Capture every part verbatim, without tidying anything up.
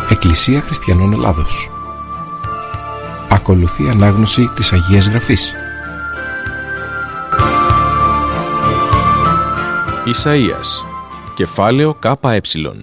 Εκκλησία Χριστιανών Ελλάδος. Ακολουθεί ανάγνωση της Αγίας Γραφής. Ισαΐας, κεφάλαιο ΚΕ.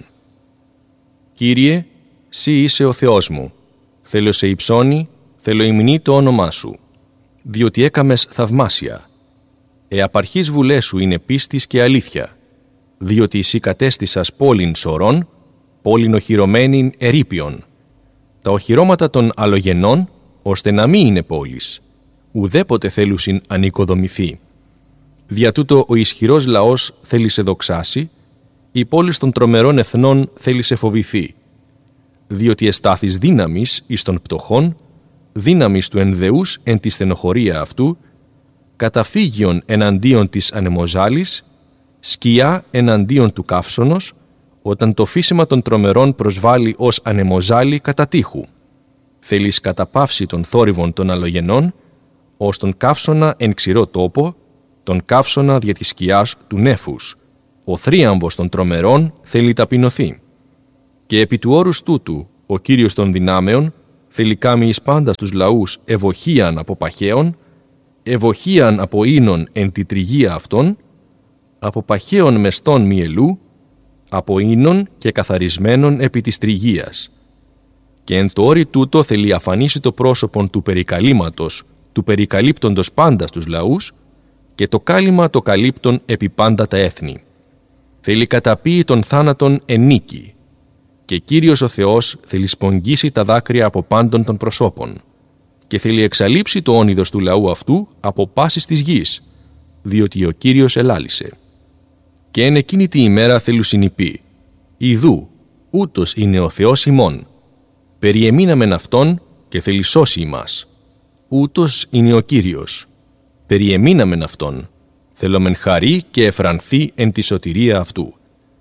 Κύριε, Συ είσαι ο Θεός μου, θέλω σε υψώνει, θέλω υμνεί το όνομά σου, διότι έκαμες θαυμάσια. Εαπαρχής βουλές σου είναι πίστης και αλήθεια, διότι εσύ κατέστησας πόλην σωρών, πόλην οχυρωμένην ερείπιον. Τα οχυρώματα των αλλογενών, ώστε να μη είναι πόλεις, ουδέποτε θέλουσιν ανοικοδομηθεί. Δια τούτο ο ισχυρός λαός θέλει σε δοξάσει, η πόλης των τρομερών εθνών θέλει σε φοβηθεί. Διότι εστάθης δύναμης εις των πτωχών, δύναμης του ενδεούς εν τη στενοχωρία αυτού, καταφύγιον εναντίον της ανεμοζάλης, σκιά εναντίον του καύσωνος, όταν το φύσιμα των τρομερών προσβάλλει ως ανεμοζάλη κατά τείχου. Θέλεις καταπαύσει των θόρυβων των αλλογενών, ως τον καύσωνα εν ξηρό τόπο, τον καύσωνα δια της σκιάς του νέφους. Ο θρίαμβος των τρομερών θέλει ταπεινωθεί. Και επί του όρους τούτου, ο Κύριος των δυνάμεων θέλει κάμει εις πάντα στους λαούς ευοχίαν από παχαίων, ευοχίαν από ίνων εν τη τριγία αυτών, από παχαίων μεστών μυελού, από ίνων και καθαρισμένων επί της τριγίας. Και εν το όρι τούτο θέλει αφανίσει το πρόσωπον του περικαλήματος, του περικαλύπτοντος πάντα στους λαούς, και το κάλυμα το καλύπτον επί πάντα τα έθνη. Θέλει καταπίει των θάνατων εν νίκη. Και Κύριος ο Θεός θέλει σπογγίσει τα δάκρυα από πάντων των προσώπων. Και θέλει εξαλείψει το όνειδος του λαού αυτού από πάσης της γης, διότι ο Κύριος ελάλησε. Και εν εκείνη τη ημέρα θέλουν συνειπεί, ιδού, ούτως είναι ο Θεός ημών. Περιεμείναμεν Αυτόν και θέλει σώσει ημάς. Ούτως είναι ο Κύριος. Περιεμείναμεν Αυτόν, θέλομεν χαρεί και εφρανθεί εν τη σωτηρία αυτού.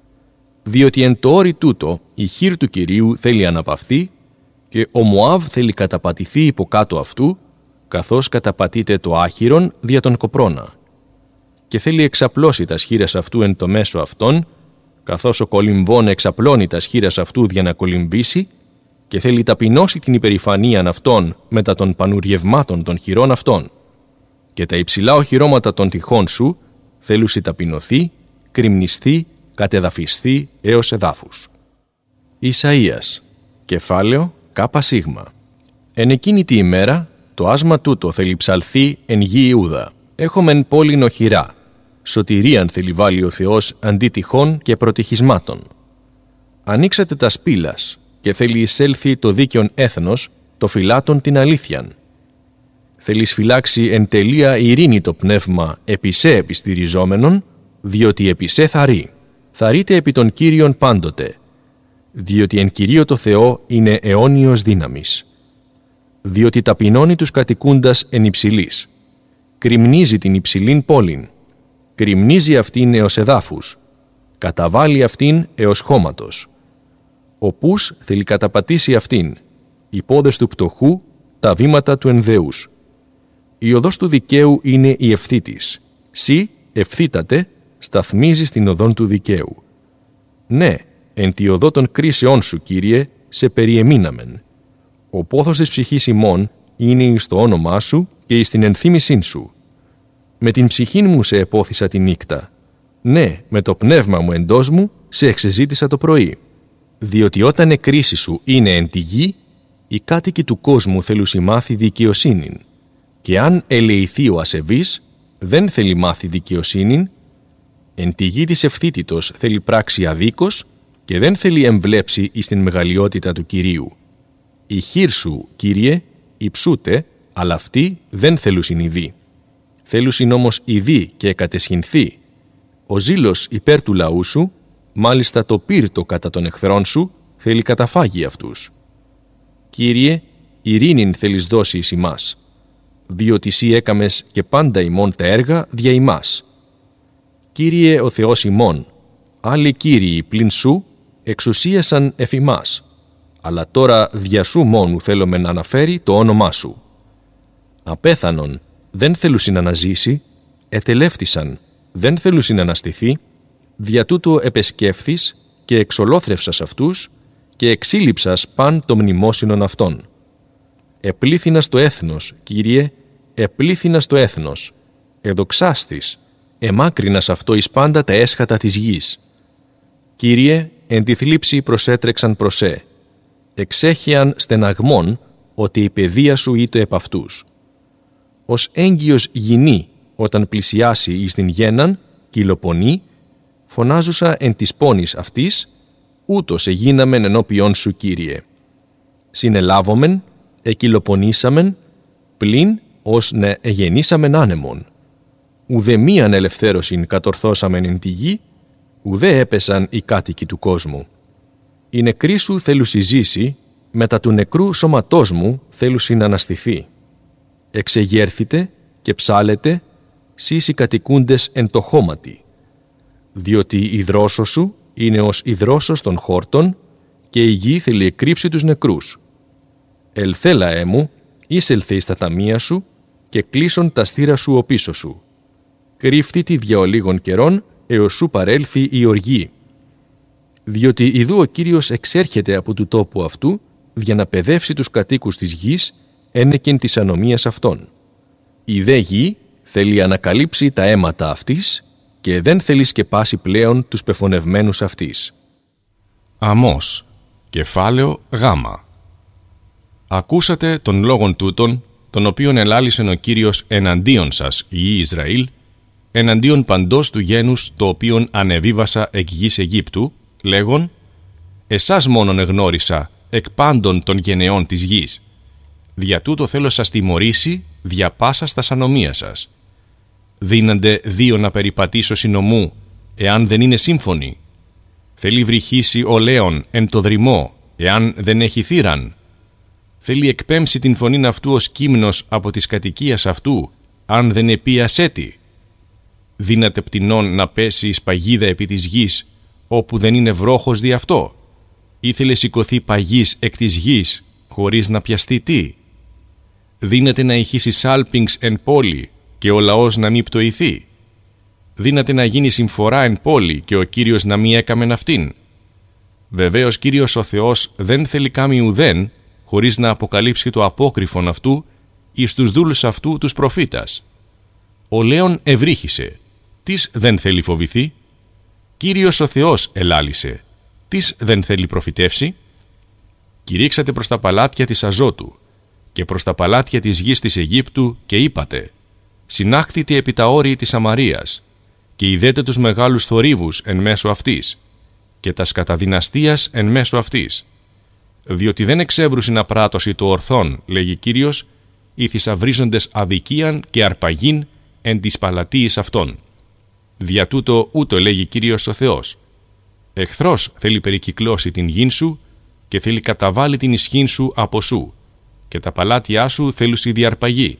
Διότι εν το όρι τούτο η χείρ του Κυρίου θέλει αναπαυθεί και ο Μωάβ θέλει καταπατηθεί υποκάτω αυτού, καθώς καταπατείται το άχυρον δια τον κοπρώνα. Και θέλει εξαπλώσει τα σχήρας αυτού εν το μέσο αυτών, καθώς ο κολυμβών εξαπλώνει τα σχήρας αυτού για να κολυμβήσει, και θέλει ταπεινώσει την υπερηφανίαν αυτών μετά των πανουριευμάτων των χειρών αυτών. Και τα υψηλά οχυρώματα των τυχών σου θέλουσι ταπεινωθεί, κρυμνιστεί, κατεδαφιστεί έως εδάφους. Ισαΐας, κεφάλαιο ΚΕ. Εν εκείνη τη ημέρα, το άσμα τούτο θέλει ψαλθεί εν γη Ιούδα. Έχομεν πόλην οχυρά. Σωτηρίαν θέλει βάλει ο Θεός αντί τυχών και προτυχισμάτων. Ανοίξατε τα σπήλας και θέλει εισέλθει το δίκαιον έθνος, το φυλάτων την αλήθειαν. Θέλει σφυλάξει εν τελεία ειρήνη το πνεύμα επισέ επιστηριζόμενον, διότι επισέ θαρεί. Θαρείτε επί των Κύριων πάντοτε, διότι εν Κυρίω το Θεό είναι αιώνιος δύναμης. Διότι ταπεινώνει τους κατοικούντας εν υψηλής. Κρυμνίζει την υψηλήν πόλην. Κρυμνίζει αυτήν έως εδάφους. Καταβάλει αυτήν έως χώματος. Ο πούς θέλει καταπατήσει αυτήν. Οι πόδες του πτωχού, τα βήματα του ενδεούς. Η οδός του δικαίου είναι η ευθύ της. Συ, ευθύτατε, σταθμίζεις την οδόν του δικαίου. Ναι, εν τη οδό των κρίσεών σου, Κύριε, σε περιεμείναμεν. Ο πόθος της ψυχής ημών είναι εις το όνομά σου και εις την ενθύμησήν σου. Με την ψυχήν μου σε επόθησα τη νύκτα. Ναι, με το πνεύμα μου εντός μου σε εξεζήτησα το πρωί. Διότι όταν η κρίση σου είναι εν τη γη, οι κάτοικοι του κόσμου θέλουσι μάθει δικαιοσύνην. Και αν ελεηθεί ο ασεβής, δεν θέλει μάθει δικαιοσύνην. Εν τη γη της ευθύτητος θέλει πράξει αδίκως και δεν θέλει εμβλέψει εις την μεγαλειότητα του Κυρίου. Η χείρ σου, Κύριε, υψούται, αλλά αυτοί δεν θέλουσιν ειδή. Θέλουσιν όμως ειδή και κατεσχυνθεί. Ο ζήλος υπέρ του λαού σου, μάλιστα το πύρτο κατά των εχθρών σου, θέλει καταφάγει αυτούς. Κύριε, ειρήνην θέλεις δώσει εις ημάς, διότι σύ έκαμες και πάντα ημών τα έργα δια ημάς. Κύριε ο Θεός ημών, άλλοι Κύριοι πλην σου εξουσίασαν εφ' ημάς, αλλά τώρα δια σου μόνου θέλουμε να αναφέρει το όνομά σου. Απέθανον δεν θέλουσιν να αναζήσει, ετελεύτησαν, δεν θέλουσιν να αναστηθεί, δια τούτο επεσκέφθης και εξολόθρευσας αυτούς και εξήλειψας παν το μνημόσυνον αυτών. Επλήθυνα στο έθνος, Κύριε, επλήθυνα στο έθνος, εδοξάστης, εμάκρυνας αυτό εις πάντα τα έσχατα της γης. Κύριε, εν τη θλίψη προσέτρεξαν προς σε, εξέχειαν στεναγμών, ότι η παιδεία σου ήτο επ' αυτούς. Ως έγκυος γυνή, όταν πλησιάσει εις την γέναν, κυλοπονεί, φωνάζουσα εν της πόνης αυτής, ούτως εγίναμεν ενώπιον σου, Κύριε. Συνελάβομεν, εκυλοπονήσαμεν, πλην ως να εγεννήσαμεν άνεμον. Ουδε μίαν ελευθέρωσιν κατορθώσαμεν εν τη γη, ουδέ έπεσαν οι κάτοικοι του κόσμου. Οι νεκροί σου θέλουσι ζήσει, μετά του νεκρού σώματός μου θέλουσι να αναστηθεί. Εξεγέρθητε και ψάλετε, σεις οι κατοικούντες εν το χώματι, διότι η δρόσο σου είναι ως η δρόσος των χόρτων και η γη θέλει εκρύψει τους νεκρούς. Ελθέλα έμου, εισελθε εις τα ταμεία σου και κλείσον τα στήρα σου ο πίσω σου. Κρύφθητη δια ολίγων καιρών έως σου παρέλθει η οργή. Διότι ιδού ο Κύριος εξέρχεται από του τόπου αυτού για να παιδεύσει τους κατοίκους της γης ένεκεν της ανομίας αυτών. Η δε γη θέλει ανακαλύψει τα αίματα αυτής και δεν θέλει σκεπάσει πλέον τους πεφωνευμένους αυτής. Αμώς, κεφάλαιο γάμα. Ακούσατε των λόγων τούτων, τον οποίον ελάλησεν ο Κύριος εναντίον σας, η Ισραήλ, εναντίον παντός του γένους το οποίον ανεβίβασα εκ γης Αιγύπτου, λέγον, εσάς μόνον εγνώρισα εκ πάντων των γενεών της γης. Δια τούτο θέλω σας τιμωρήσει δια πάσας τας ανομίας σας. Δίνανται δύο να περιπατήσω συνομού, εάν δεν είναι σύμφωνοι. Θέλει βρυχήσει ο λέον εν το δρυμό, εάν δεν έχει θύραν. Θέλει εκπέμψει την φωνήν αυτού ως κύμνος από της κατοικίας αυτού, αν δεν επεί ασέτη. Δύναται πτηνών να πέσει εις παγίδα επί της γης, όπου δεν είναι βρόχος δι' αυτό. Ήθελε σηκωθεί παγής εκ της γης, χωρίς να πιαστεί τι. Δύναται να ηχήσει σάλπιγγς εν πόλη, και ο λαός να μη πτωηθεί. Δύναται να γίνει συμφορά εν πόλη, και ο Κύριος να μη έκαμεν αυτήν. Βεβαίως Κύριος ο Θεός δεν θέλει κάμει ουδέν, χωρίς να αποκαλύψει το απόκρυφον αυτού εις τους δούλους αυτού τους προφήτας. Ο Λέων ευρύχησε, τις δεν θέλει φοβηθεί. Κύριος ο Θεός ελάλησε, τις δεν θέλει προφητεύσει. Κηρύξατε προς τα παλάτια της Αζώτου και προς τα παλάτια της γης της Αιγύπτου και είπατε, συνάχθητε επί τα όρη της Σαμαρίας και ειδέτε τους μεγάλους θορύβους εν μέσω αυτής και τας καταδυναστίας εν μέσω αυτής. Διότι δεν εξεύρουσιν απράτωση το ορθόν, λέγει Κύριος, οι θησαυρίζοντες αδικίαν και αρπαγήν εν της παλατίης αυτών. Δια τούτο ούτω λέγει Κύριος ο Θεός. Εχθρός θέλει περικυκλώσει την γην σου και θέλει καταβάλει την ισχύν σου από σου και τα παλάτια σου θέλουσι διαρπαγή.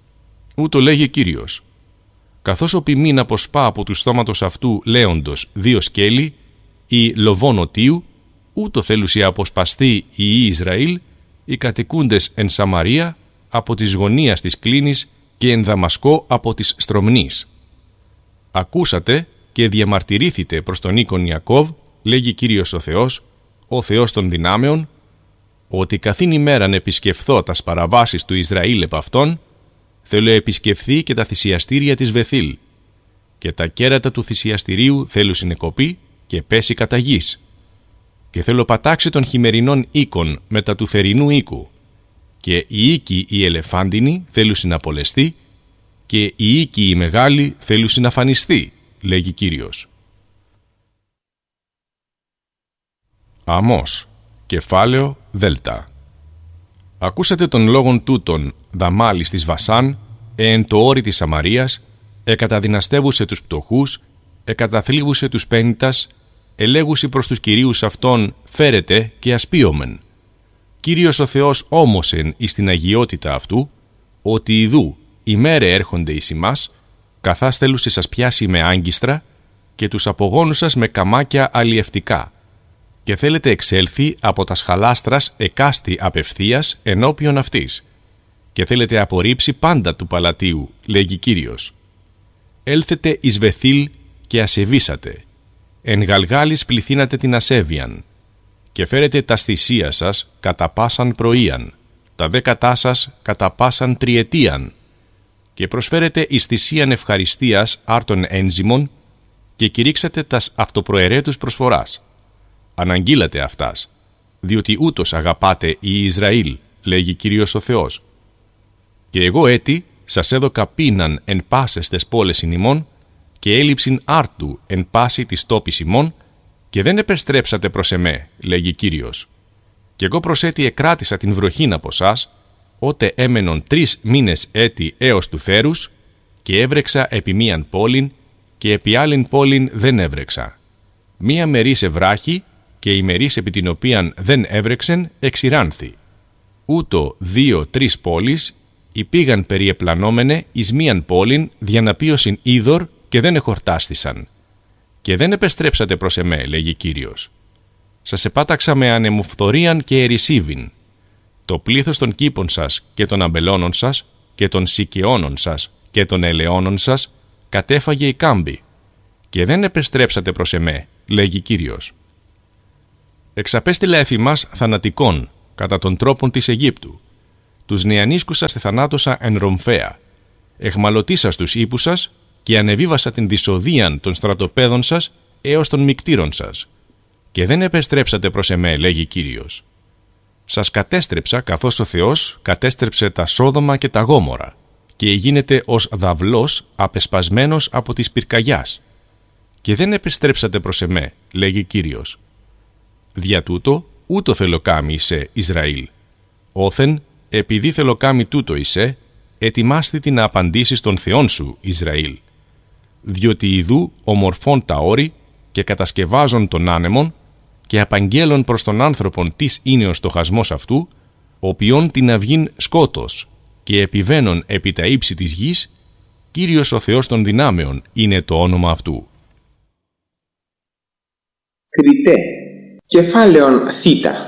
Ούτω λέγει Κύριος. Καθώς ο ποιμήν αποσπά από του στόματος αυτού λέοντος δύο σκέλη ή λοβόν οτίου, ούτω θέλουσι αποσπαστεί οι Ισραήλ, οι κατοικούντες εν Σαμαρία από της γωνίας της κλίνης και εν Δαμασκό από της στρομνής. Ακούσατε και διαμαρτυρήθητε προς τον οίκον Ιακώβ, λέγει Κύριος ο Θεός, ο Θεός των δυνάμεων, ότι καθήν ημέραν επισκεφθώ τας παραβάσεις του Ισραήλ επ' αυτόν, θέλω επισκεφθεί και τα θυσιαστήρια της Βεθήλ, και τα κέρατα του θυσιαστηρίου θέλω συνεκοπεί και πέσει κατά γης. Και θέλω πατάξει των χειμερινών οίκων μετά του θερινού οίκου, και οι οίκοι οι ελεφάντινοι θέλουν να απολεστεί, και οι οίκοι οι μεγάλοι θέλουν να φανιστεί, λέγει Κύριος. Αμώς, κεφάλαιο Δέλτα. Ακούσατε των λόγων τούτων δαμάλης της Βασάν, εν το όρι της Σαμαρίας, εκαταδυναστεύουσε τους πτωχούς, εκαταθλίβουσε τους πένητας, ελέγουσι προς τους κυρίους αυτών φέρετε και ασπίωμεν. Κύριος ο Θεός όμωσεν εις την αγιότητα αυτού, ότι ιδού ημέρε έρχονται εις ημάς, καθάς θέλουσι σας πιάσει με άγκιστρα και τους απογόνους σας με καμάκια αλλιευτικά, και θέλετε εξέλθει από τα σχαλάστρας εκάστη απευθείας ενώπιον αυτής, και θέλετε απορρίψει πάντα του παλατίου, λέγει Κύριος. Έλθετε εις Βεθήλ και ασεβήσατε, εν Γαλγάλης πληθύνατε την ασέβιαν, και φέρετε τα θυσία σας κατά πάσαν πρωίαν, τα δέκατά σας κατά πάσαν τριετίαν, και προσφέρετε εις θυσίαν ευχαριστίας άρτων ένζυμων, και κηρύξατε τας αυτοπροαιρέτους προσφοράς. Αναγγείλατε αυτάς, διότι ούτως αγαπάτε η Ισραήλ, λέγει Κύριος ο Θεός. Και εγώ έτη σας έδωκα πείναν εν πάσες τες πόλες ημών, και έλλειψην άρτου εν πάση της τόπης ημών, και δεν επεστρέψατε προς εμέ, λέγει Κύριος. Και εγώ προσέτη εκράτησα την βροχήν από σας, ότε έμενον τρεις μήνες έτη έως του θέρους, και έβρεξα επί μίαν πόλην, και επί άλλην πόλην δεν έβρεξα. Μία μερίς ευράχη, και η μερίς επί την οποίαν δεν έβρεξεν εξηράνθη. Ούτω δύο-τρεις πόλεις υπήγαν περιεπλανόμενε εις μίαν πόλην διαναπίωσιν είδωρ και δεν εχορτάστησαν. Και δεν επεστρέψατε προς εμέ, λέγει Κύριος. Σας επάταξα με ανεμοφθορίαν και ερησίβην. Το πλήθος των κήπων σας και των αμπελώνων σας και των σικαιώνων σας και των ελαιώνων σας κατέφαγε η κάμπη. Και δεν επεστρέψατε προς εμέ, λέγει Κύριος. Εξαπέστειλα εφημάς θανατικών κατά των τρόπων της Αιγύπτου. Τους νεανίσκουσας εθανάτωσα εν Ρομφαία. Εχμαλωτήσας τους ύπους σας και ανεβίβασα την δυσοδίαν των στρατοπέδων σας έως των μικτήρων σας. Και δεν επεστρέψατε προς εμέ, λέγει Κύριος. Σας κατέστρεψα καθώς ο Θεός κατέστρεψε τα Σόδομα και τα Γόμορα, και γίνετε ως δαυλός απεσπασμένος από της πυρκαγιάς. Και δεν επεστρέψατε προς εμέ, λέγει Κύριος. Δια τούτο, ούτω θελοκάμι εισέ, Ισραήλ. Όθεν, επειδή θελοκάμι τούτο εισέ, ετοιμάσθητη να απαντήσεις των Θεών σου, Ισραήλ. Διότι ιδού ομορφών τα όρη και κατασκευάζων των άνεμων και απαγγέλων προς τον άνθρωπον τις είναι ο στοχασμός αυτού, οποίον την αυγήν σκότος και επιβαίνων επί τα ύψη της γης, Κύριος ο Θεός των δυνάμεων είναι το όνομα αυτού. Κριτέ, κεφάλαιον θήτα.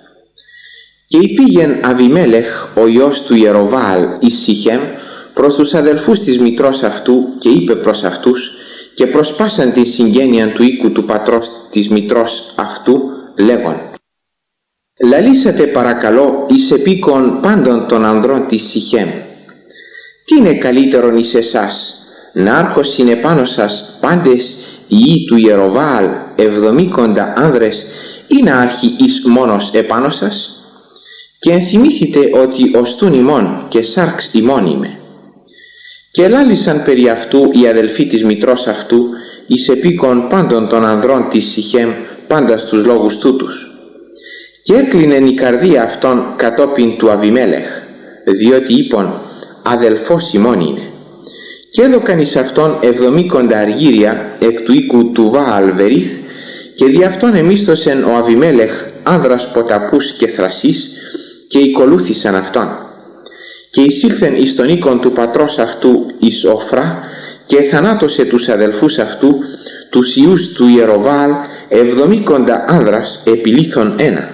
Και υπήγεν Αβιμέλεχ ο ιός του Ιεροβαάλ εις Σιχέμ προς τους αδελφούς της μητρός αυτού και είπε προς αυτούς και προσπάσαν την συγγένεια του οίκου του πατρός της μητρός αυτού λέγον: «Λαλήσατε παρακαλώ εις επίκον πάντων των ανδρών της Σιχέμ. Τι είναι καλύτερον εις εσάς, να άρχωσιν επάνω σας πάντες οι ιοί του Ιεροβαάλ εβδομήκοντα άνδρες ή να άρχει εις μόνος επάνω σας? Και ενθυμήθητε ότι οστούν ημών και σάρξ ημών είμαι». Και ελάλησαν περί αυτού οι αδελφοί της μητρός αυτού εις επίκον πάντων των ανδρών της Σιχέμ πάντα στους λόγους τούτους. Και έκλεινεν η καρδία αυτών κατόπιν του Αβιμέλεχ, διότι είπον αδελφός ημών είναι. Και έδωκαν εις αυτόν εβδομήκοντα αργύρια εκ του οίκου του Βαάλ Βερίθ, και δι' αυτόν εμίσθωσεν ο Αβιμέλεχ άνδρας ποταπούς και θρασής, και οικολούθησαν αυτόν. Και εισήλθεν εις τον οίκον του πατρός αυτού εις Ωφρά, και θανάτωσε τους αδελφούς αυτού, τους ιούς του Ιεροβαάλ, εβδομήκοντα άνδρας επιλήθων ένα.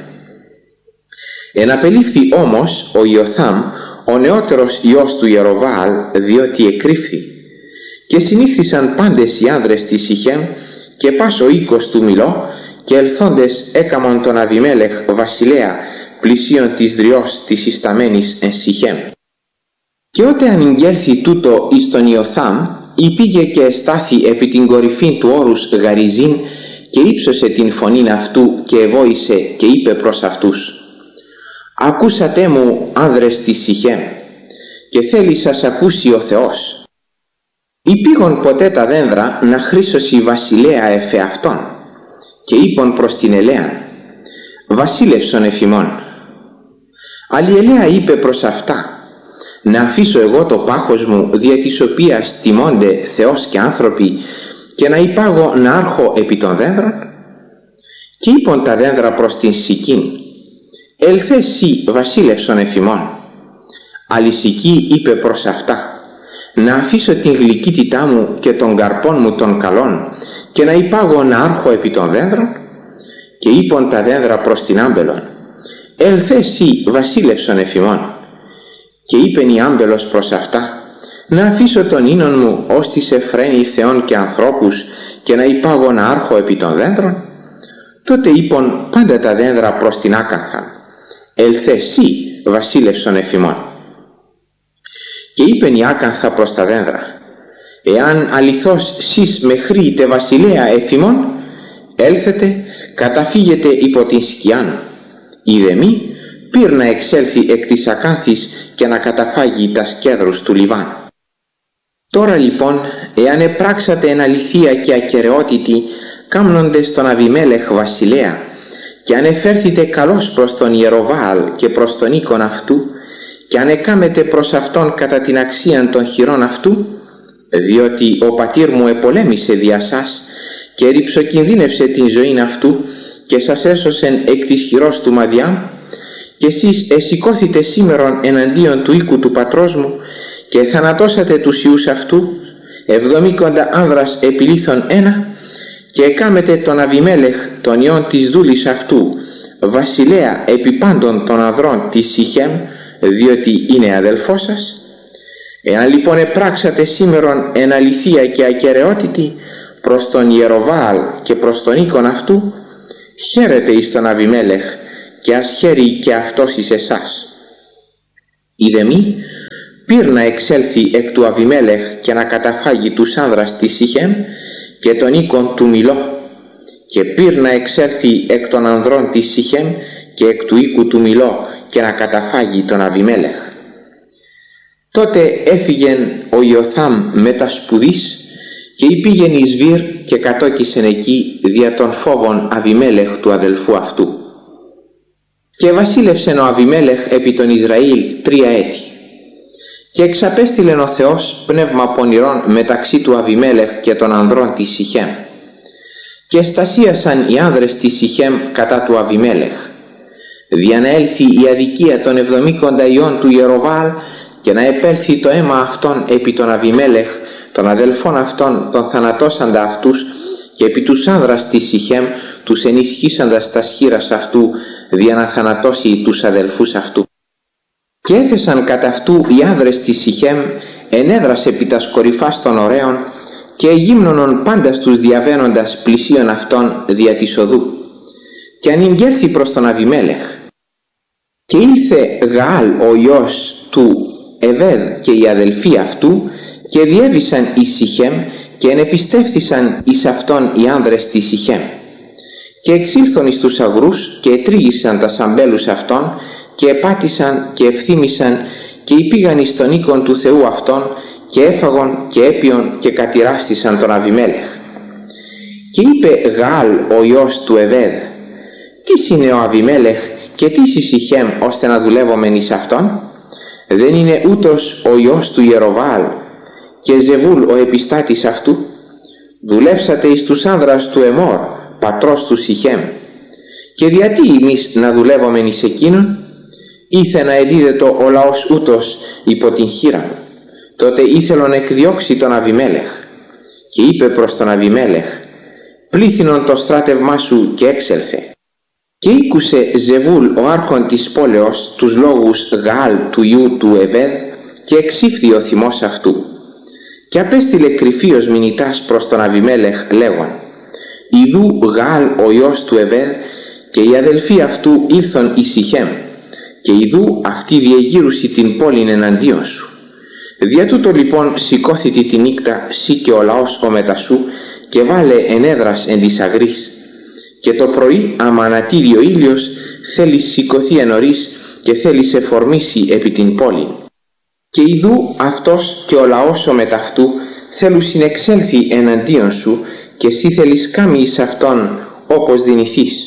Εναπελήφθη όμως ο Ιωθάμ, ο νεότερος ιός του Ιεροβαάλ, διότι εκρύφθη. Και συνήχθησαν πάντες οι άνδρες της Σιχέμ και πας ο οίκος του Μιλώ, και ελθόντες έκαμον τον Αβιμέλεχ βασιλέα πλησίον της δριός της ισταμένης εν Σιχέμ. Και ότε ανηγγέλθη τούτο εις τον Ιωθάμ, υπήγε και εστάθη επί την κορυφήν του όρους Γαριζίν, και ύψωσε την φωνήν αυτού και εβόησε και είπε προς αυτούς: «Ακούσατε μου, άνδρες της Σιχέμ, και θέλει σας ακούσει ο Θεός. Υπήγον ποτέ τα δένδρα να χρήσωση βασιλέα εφ' αυτόν, και είπον προς την ελαίαν: βασίλευσον εφ' ημών. Αλλά η ελαία είπε προς αυτά: να αφήσω εγώ το πάχος μου, δια της οποίας τιμώνται Θεός και άνθρωποι, και να υπάγω να άρχω επί των δένδρων? Και είπον τα δένδρα προς την Σικήν: ελθέ σοι βασίλευσον εφ' ημών. Αλλά η Σική είπε προς αυτά: να αφήσω την γλυκύτητά μου και των καρπών μου των καλών, και να υπάγω να άρχω επί των δένδρων? Και είπον τα δένδρα προς την άμπελον: ελθέ σοι βασίλευσον εφ' ημών. Και είπεν η άμπελος προς αυτά: να αφήσω τον ίνον μου ως της εφραίνει Θεών και ανθρώπους, και να υπάγω να άρχω επί των δέντρων? Τότε είπαν πάντα τα δέντρα προς την άκανθαν, «Ελθε σύ, βασίλευσον εφημών». Και είπεν η άκανθα προς τα δέντρα, «Εάν αληθώς σεις με χρήτε βασιλέα εφημών, έλθετε, καταφύγετε υπό την σκιάν. Είδε μη, πήρ να εξέλθει εκ της ακάνθης και να καταφάγει τα σκέδρους του Λιβάνου. Τώρα λοιπόν, εάν επράξατε εν αληθεία και ακεραιότητη, κάμνοντες τον Αβιμέλεχ βασιλέα, και αν εφέρθητε καλώς προς τον Ιεροβαάλ και προς τον οίκον αυτού, και αν εκάμετε προς αυτόν κατά την αξίαν των χειρών αυτού, διότι ο πατήρ μου επολέμησε δια σας και ρυψοκινδύνευσε την ζωήν αυτού και σας έσωσεν εκ της χειρός του Μαδιάμ, και εσείς εσηκώθητε σήμερον εναντίον του οίκου του πατρός μου και θανατώσατε τους ιούς αυτού, εβδομήκοντα άνδρας επιλήθων ένα, και εκάμετε τον Αβιμέλεχ τον ιόν της δούλης αυτού βασιλέα επί πάντων των ανδρών της Σιχέμ, διότι είναι αδελφός σας. Εάν λοιπόν επράξατε σήμερον εν αληθεία και ακεραιότητη προς τον Ιεροβαάλ και προς τον οίκον αυτού, χαίρετε εις τον Αβιμέλεχ και ας χαίρει και αυτός εις εσάς. Είδε μη, πήρ να εξέλθει εκ του Αβιμέλεχ και να καταφάγει τους άνδρας της Σιχέμ και τον οίκον του Μιλώ, και πήρ να εξέλθει εκ των ανδρών της Σιχέμ και εκ του οίκου του Μιλώ και να καταφάγει τον Αβιμέλεχ. Τότε έφυγεν ο Ιωθάμ μετά σπουδής και υπήγεν εις Βύρ και κατόκισεν εκεί δια των φόβων Αβιμέλεχ του αδελφού αυτού. Και βασίλευσεν ο Αβιμέλεχ επί τον Ισραήλ τρία έτη. Και εξαπέστειλεν ο Θεός πνεύμα πονηρών μεταξύ του Αβιμέλεχ και των ανδρών της Σιχέμ. Και στασίασαν οι άνδρες της Σιχέμ κατά του Αβιμέλεχ, δια να έλθει η αδικία των εβδομήκοντα ιών του Ιεροβαάλ και να επέλθει το αίμα αυτών επί τον Αβιμέλεχ, των αδελφών αυτών των θανατώσαντα αυτούς, και επί τους άνδρας της Σιχέμ τους ενισχύσαντας τα σχήρας αυτού, δια να θανατώσει τους αδελφούς αυτού. Και έθεσαν κατά αυτού οι άνδρες της Σιχέμ ενέδρας επί τας κορυφάς των ωραίων και εγύμνωνον πάντα στους διαβαίνοντας πλησίον αυτών δια της οδού, και ανηγγέλθη προς τον Αβιμέλεχ. Και ήλθε Γαάλ ο ιός του Εβέδ και οι αδελφοί αυτού και διέβησαν εις Σιχέμ και ενεπιστεύθησαν εις αυτόν οι άνδρες της Σιχέμ, και εξήλθον εις τους αγρούς και ετρίγησαν τα σαμπέλους αυτών και επάτησαν και ευθύμησαν και υπήγαν εις τον οίκον του Θεού αυτών και έφαγον και έπιον και κατηράστησαν τον Αβιμέλεχ. Και είπε Γαάλ ο ιός του Εβέδ, «Τι είναι ο Αβιμέλεχ και τι η Σιχέμ ώστε να δουλεύομεν εις αυτόν? Δεν είναι ούτως ο ιός του Ιεροβαάλ και Ζεβούλ ο επιστάτης αυτού? Δουλεύσατε εις τους άνδρας του Εμόρ, πατρός του Σιχέμ. Και γιατί εμείς να δουλεύομεν εις εκείνον? Ήθε να εδίδετο ο λαός ούτως υπό την χείρα μου». Τότε ήθελον εκδιώξει τον Αβιμέλεχ, και είπε προς τον Αβιμέλεχ, «Πλήθυνον το στράτευμά σου και έξελθε». Και ήκουσε Ζεβούλ ο άρχον της πόλεως τους λόγους Γαάλ του ιού του Εβέδ, και εξήφθη ο θυμός αυτού. Και απέστειλε κρυφίος μηνυτάς προς τον Αβιμέλεχ λέγον, «Ιδού Γαάλ ο ιός του Εβέδ και οι αδελφοί αυτού ήλθον εις Σιχέμ, και ιδού αυτοί διεγύρουσι την πόλην εναντίον σου. Δια τούτο λοιπόν σηκώθητη τη νύκτα σύ και ο λαός ο μετασού και βάλε ενέδρας εν της αγρής, και το πρωί άμα ανατήρει ο ήλιος θέλει σηκωθεί εν νωρίς και θέλει σε φορμήσει επί την πόλη. Και ιδού αυτός και ο λαός ο μεταυτού θέλουν συνεξέλθει εναντίον σου, και εσύ θέλεις κάμει εις αυτόν όπως δυνηθείς».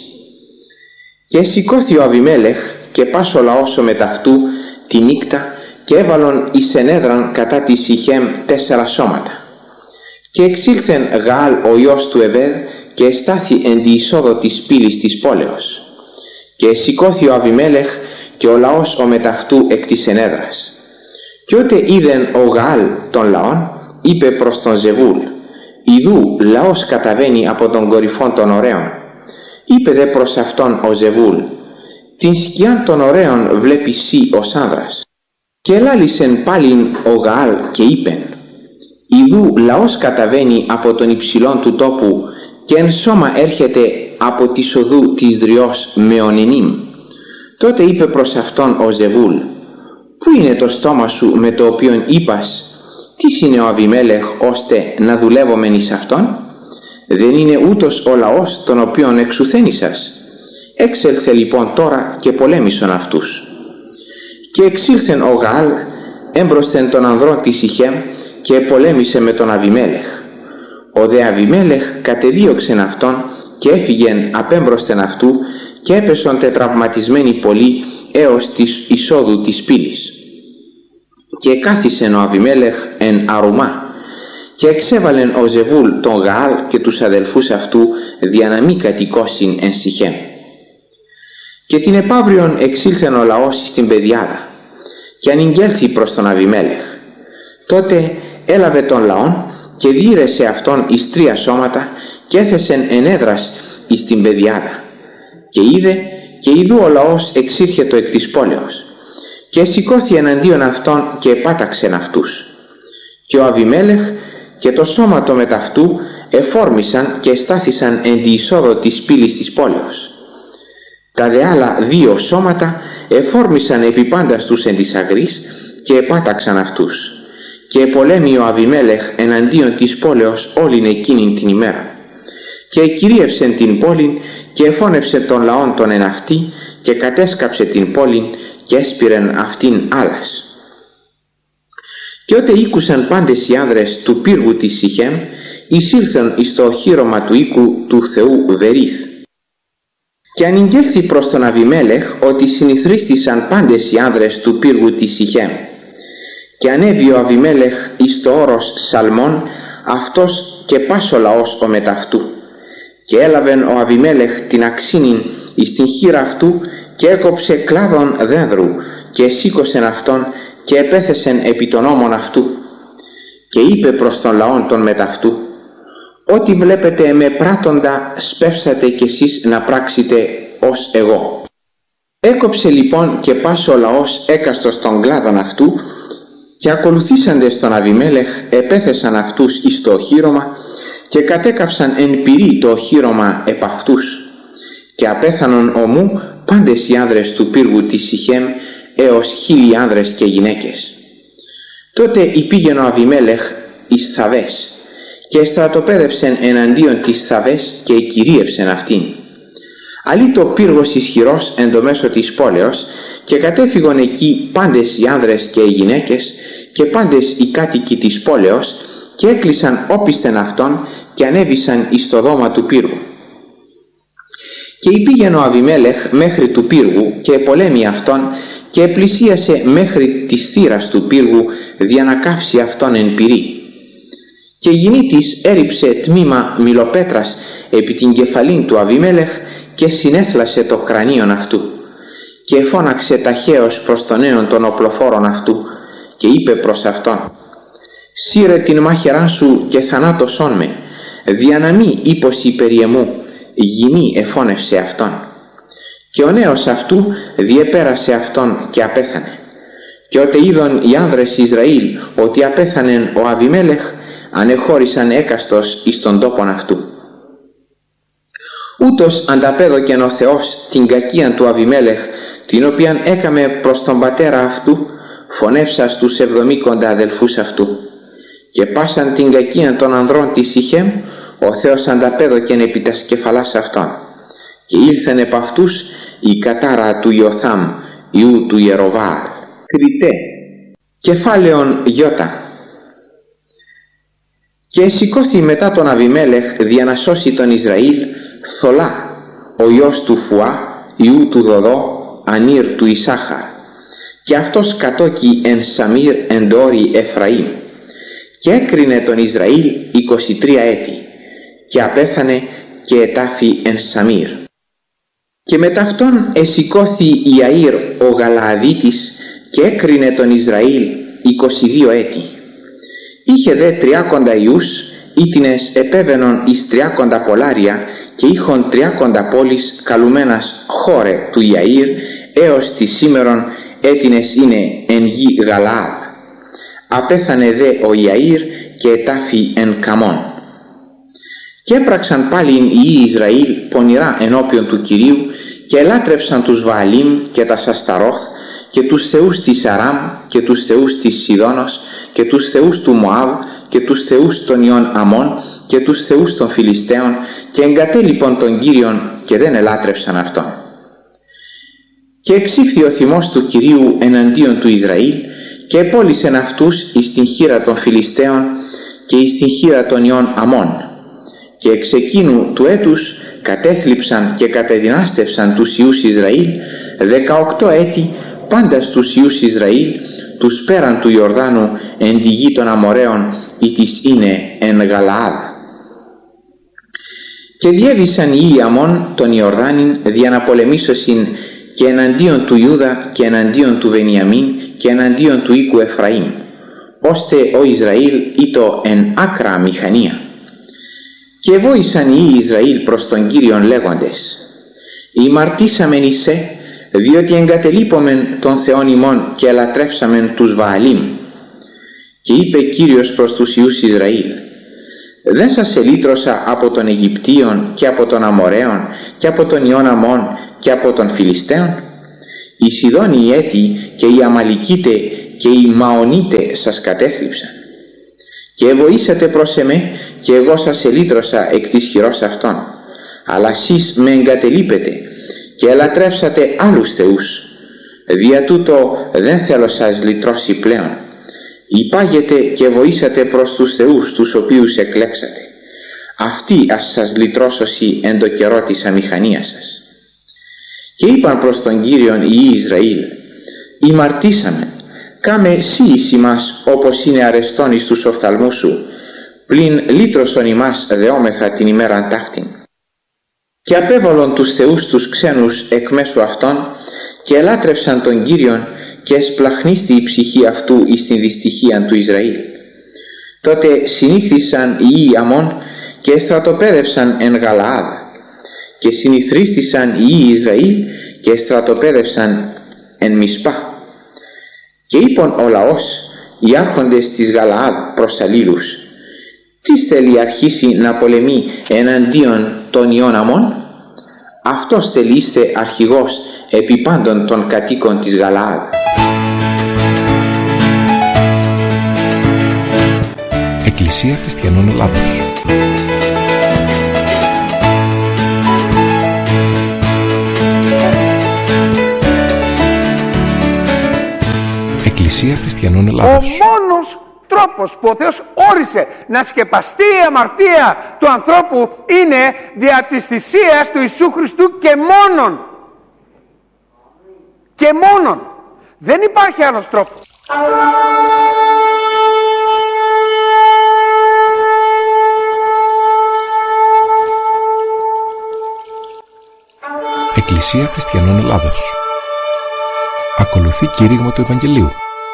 Και σηκώθη ο Αβιμέλεχ και πας ο λαός ο μεταυτού τη νύκτα και έβαλον εις ενέδραν κατά τη Σιχέμ τέσσερα σώματα. Και εξήλθεν Γαάλ ο ιός του Εβέδ και εστάθη εν τη εισόδο της πύλης της πόλεως. Και σηκώθη ο Αβιμέλεχ και ο λαός ο μεταυτού εκ της ενέδρας. Και ότε είδεν ο Γαάλ των λαών, είπε προς τον Ζεβούλ, «Ιδού λαός καταβαίνει από τον κορυφών των ωραίων». Είπε δε προς αυτόν ο Ζεβούλ, «Την σκιάν των ωραίων βλέπεις σύ ως άνδρας». Και ελάλησεν πάλιν ο Γαάλ και είπεν, «Ιδού λαός καταβαίνει από τον υψηλόν του τόπου και εν σώμα έρχεται από τη οδού της Δριός Μεωνενίμ. Τότε είπε προς αυτόν ο Ζεβούλ: «Πού είναι το στόμα σου με το οποίον είπας, τι είναι ο Αβιμέλεχ ώστε να δουλεύομεν εις αυτόν? Δεν είναι ούτως ο λαός τον οποίον εξουθένησας? Έξελθε λοιπόν τώρα και πολέμησον αυτούς». Και εξήλθεν ο Γαάλ έμπροσθεν των ανδρών της Σιχέμ και πολέμησε με τον Αβιμέλεχ. Ο δε Αβιμέλεχ κατεδίωξεν αυτόν και έφυγεν απέμπροσθεν αυτού και έπεσον τετραυματισμένοι πολλοί έως της εισόδου της πύλης. Και κάθισεν ο Αβιμέλεχ εν Αρουμά και εξέβαλεν ο Ζεβούλ τον Γαάλ και τους αδελφούς αυτού δια να μη κατοικώσιν εν Σιχέμ. Και την επαύριον εξήλθεν ο λαός στην πεδιάδα και ανηγγέλθη προς τον Αβιμέλεχ. Τότε έλαβε τον λαόν και διήρεσε αυτόν εις τρία σώματα και έθεσεν ενέδρας εις την πεδιάδα. Και είδε και ειδού ο λαός εξήρχετο εκ της πόλεως και σηκώθη εναντίον αυτών και επάταξεν αυτούς. Και ο Αβιμέλεχ και το σώμα το μεταυτού εφόρμησαν και στάθησαν εν τη εισόδο της πύλης της πόλεως. Τα δε άλλα δύο σώματα εφόρμησαν επί πάντας τους εν της αγρής και επάταξαν αυτούς. Και επολέμη ο Αβιμέλεχ εναντίον της πόλεως όλην εκείνην την ημέρα. Και εκυρίευσεν την πόλην και εφώνευσε τον λαόν τον εν αυτή και κατέσκαψε την πόλην και έσπηρεν αυτήν άλλας. Και ότε ήκουσαν πάντες οι άνδρες του πύργου της Σιχέμ, εισήλθαν εις το οχύρωμα του οίκου του Θεού Βερίθ. Και ανηγγέλθη προς τον Αβιμέλεχ ότι συνηθρίστησαν πάντες οι άνδρες του πύργου της Σιχέμ. Και ανέβη ο Αβιμέλεχ εις το όρος Σαλμών, αυτός και πας ο λαός ο μεταυτού. Και έλαβεν ο Αβιμέλεχ την αξίνην εις την χείρα αυτού και έκοψε κλάδων δένδρου και σήκωσεν αυτόν και επέθεσεν επί των ώμων αυτού. Και είπε προς τον λαόν τον μεταυτού: «Ό,τι βλέπετε με πράττοντα σπεύσατε κι εσείς να πράξετε ως εγώ». Έκοψε λοιπόν και πας ο λαός έκαστος των κλάδων αυτού και ακολουθήσαντες τον Αβιμέλεχ επέθεσαν αυτούς εις το οχύρωμα και κατέκαψαν εν πυρί το οχύρωμα επ' αυτούς. Και απέθανον ομού πάντες οι άνδρες του πύργου της Σιχέμ έως χίλιοι άνδρες και γυναίκες. Τότε υπήγαινε ο Αβιμέλεχ εις Θαβές και στρατοπέδευσεν εναντίον της Θαβές και εκυρίευσεν αυτήν. Αλλή το πύργος ισχυρός εν το μέσο της πόλεως και κατέφυγον εκεί πάντες οι άνδρες και οι γυναίκες και πάντες οι κάτοικοι της πόλεως και έκλεισαν όπισθεν αυτόν και ανέβησαν εις το δώμα του πύργου. Και υπήγαινε ο Αβιμέλεχ μέχρι του πύργου και επολέμη αυτόν και επλησίασε μέχρι της θύρας του πύργου δια να καύσει αυτόν εν πυρί. Και η γυνή της έριψε τμήμα μιλοπέτρας επί την κεφαλήν του Αβιμέλεχ και συνέθλασε το κρανίον αυτού. Και φώναξε ταχαίως προς τον νέον των οπλοφόρων αυτού και είπε προς αυτόν: «Σύρε την μάχαιρά σου και θανάτωσόν με, δια να μη ύποσι περί εμού». Γυνή εφώνευσε αυτόν. Και ο νέος αυτού διεπέρασε αυτόν και απέθανε. Και ότε είδον οι άνδρες Ισραήλ ότι απέθανεν ο Αβιμέλεχ, ανεχώρησαν έκαστος εις τον τόπον αυτού. Ούτως ανταπέδωκεν ο Θεός την κακίαν του Αβιμέλεχ, την οποίαν έκαμε προς τον πατέρα αυτού, φωνεύσα στους εβδομήκοντα αδελφούς αυτού. Και πάσαν την κακίαν των ανδρών της Σιχέμ, ο Θεός ανταπέδωκεν επί τας κεφαλάς αυτών. Και ήλθεν επ' αυτούς η κατάρα του Ιωθάμ, ιού του Ιεροβάαλ. Κριτέ. Κεφάλαιον Ιώτα. Και σηκώθη μετά τον Αβιμέλεχ δια να σώσει τον Ισραήλ Θολά, ο ιός του Φουά, ιού του Δοδό, Ανήρ του Ισάχαρ. Και αυτός κατόκι εν Σαμήρ εν τόρι Εφραήμ. Και έκρινε τον Ισραήλ είκοσι τρία έτη. Και απέθανε και ετάφη εν Σαμήρ. Και μετ' αυτόν εσηκώθη Ιαΐρ ο Γαλααδίτης και έκρινε τον Ισραήλ είκοσι δύο έτη. Είχε δε τριάκοντα ιούς, ήτινες επέβαινον εις τριάκοντα πολάρια και είχον τριάκοντα πόλεις καλουμένας χώρε του Ιαΐρ έως τη σήμερον έτινες είναι εν γη Γαλαάδ. Απέθανε δε ο Ιαΐρ και ετάφη εν Καμών. Και έπραξαν πάλιν οι υιοί Ισραήλ πονηρά ενώπιον του Κυρίου και ελάτρευσαν τους Βααλίμ και τα Ασταρόθ και τους θεούς της Αράμ και τους θεούς της Σιδώνος και τους θεούς του Μωάβ και τους θεούς των ιών Αμών και τους θεούς των Φιλιστέων και εγκατέλειπον τον Κύριον και δεν ελάτρευσαν αυτόν. Και εξήφθη ο θυμός του Κυρίου εναντίον του Ισραήλ και επόλυσεν αυτούς εις την χείρα των Φιλιστέων και εις την χείρα των ιών Αμών. Και εξ εκείνου του έτους κατέθλιψαν και κατεδυνάστευσαν τους ιούς Ισραήλ δεκαοκτώ έτη πάντας τους ιούς Ισραήλ τους πέραν του Ιορδάνου εν τη γη των Αμοραίων ή της είναι εν Γαλαάδ. Και διέβησαν οι ιοί Αμών τον Ιορδάνην δια να πολεμήσωσιν και εναντίον του Ιούδα και εναντίον του Βενιαμίν και εναντίον του οίκου Εφραήμ, ώστε ο Ισραήλ ήτο εν άκρα μηχανία. Και βόησαν οι ιοί Ισραήλ προς τον Κύριον λέγοντες: «Ημαρτήσαμεν εισέ, διότι εγκατελείπομεν των Θεών ημών και ελατρεύσαμεν τους Βααλίμ». Και είπε Κύριος προς τους ιούς Ισραήλ: «Δεν σας ελύτρωσα από των Αιγυπτίων και από των Αμοραίων και από των ιών Αμών και από των Φιλιστέων? Οι Σιδώνοι οι Έθιοι και οι Αμαλικίτε και οι Μαονίτε σας κατέθλιψαν. Και εβοήσατε προς εμέ και εγώ σας ελύτρωσα εκ της χειρός αυτών. Αλλά εσείς με εγκατελείπετε και ελατρεύσατε άλλους θεούς. Δια τούτο δεν θέλω σας λυτρώσει πλέον. Υπάγετε και βοήσατε προς τους θεούς τους οποίους εκλέξατε. Αυτοί ας σας λυτρώσωσι εν το καιρό της αμηχανίας σας». Και είπαν προς τον Κύριον οι ιοί Ισραήλ: «Ημαρτήσαμε, κάμε σύ εις ημάς όπως είναι αρεστόν εις τους οφθαλμούς σου, πλην λύτρωσον ημάς δεόμεθα την ημέραν ταύτην». Και απέβαλον τους θεούς τους ξένους εκ μέσου αυτών και ελάτρευσαν τον Κύριον και εσπλαχνίστη η ψυχή αυτού εις την δυστυχία του Ισραήλ. Τότε συνήχθησαν οι ιοί Αμών και στρατοπέδευσαν εν Γαλαάδ και συνηθρίστησαν οι ιοί Ισραήλ και στρατοπέδευσαν εν Μισπά. Και είπαν ο λαός, οι άρχοντες της Γαλαάδ προς αλλήλους: «Τι θέλει αρχίσει να πολεμεί εναντίον των ιών Αμών? Αυτός θέλει είστε αρχηγός επί πάντων των κατοίκων της Γαλαάδ». Εκκλησία Χριστιανών Ελλάδος. Εκκλησία Χριστιανών Ελλάδος. Ο μόνος τρόπος που ο Θεός όρισε να σκεπαστεί η αμαρτία του ανθρώπου είναι δια της θυσίας του Ιησού Χριστού και μόνον. Και μόνον. Δεν υπάρχει άλλος τρόπος. Εκκλησία Χριστιανών Ελλάδος. Ακολουθεί κήρυγμα του Ευαγγελίου.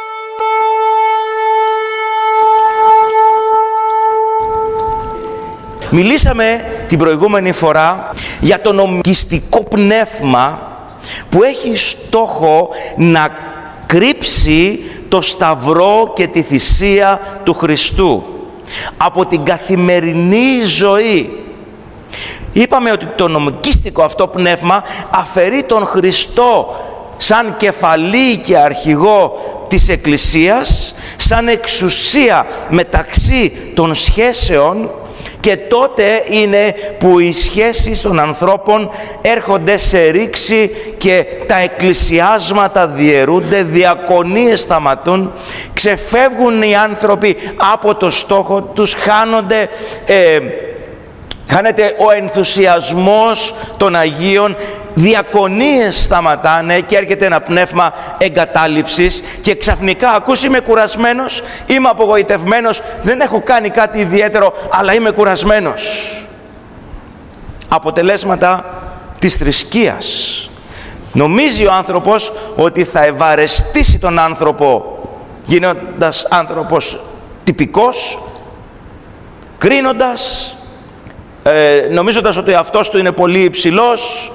Μιλήσαμε την προηγούμενη φορά για το νομικιστικό πνεύμα που έχει στόχο να κρύψει το σταυρό και τη θυσία του Χριστού από την καθημερινή ζωή. Είπαμε ότι το νομικιστικό αυτό πνεύμα αφαιρεί τον Χριστό σαν κεφαλή και αρχηγό της Εκκλησίας, σαν εξουσία μεταξύ των σχέσεων, και τότε είναι που οι σχέσεις των ανθρώπων έρχονται σε ρήξη και τα εκκλησιάσματα διαιρούνται, διακονίες σταματούν, ξεφεύγουν οι άνθρωποι από το στόχο τους, χάνονται, ε, χάνεται ο ενθουσιασμός των Αγίων, διακονίες σταματάνε και έρχεται ένα πνεύμα εγκατάλειψης και ξαφνικά ακούς, είμαι κουρασμένος, είμαι απογοητευμένος, δεν έχω κάνει κάτι ιδιαίτερο, αλλά είμαι κουρασμένος. Αποτελέσματα της θρησκείας. Νομίζει ο άνθρωπος ότι θα ευαρεστήσει τον άνθρωπο γίνοντας άνθρωπος τυπικός, κρίνοντας, ε, νομίζοντας ότι αυτός του είναι πολύ υψηλός,